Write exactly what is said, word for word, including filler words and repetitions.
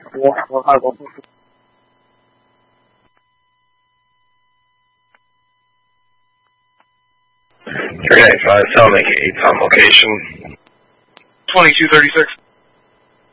我我二国不输。 three nine five, I'll make it eight on location. twenty-two thirty-six.